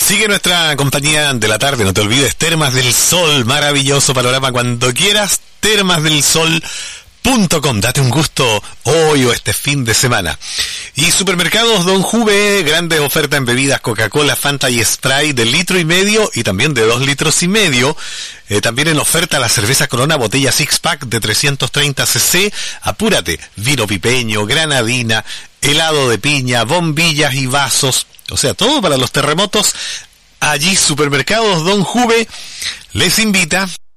Sigue nuestra compañía de la tarde, no te olvides, Termas del Sol, maravilloso panorama cuando quieras, termasdelsol.com, date un gusto hoy o este fin de semana. Y Supermercados Don Juve, grandes ofertas en bebidas Coca-Cola, Fanta y Sprite de 1,5 litros y también de 2,5 litros. También en oferta la cerveza Corona, botella Six Pack de 330 cc, apúrate, vino pipeño, granadina, helado de piña, bombillas y vasos, o sea, todo para los terremotos. Allí Supermercados Don Juve les invita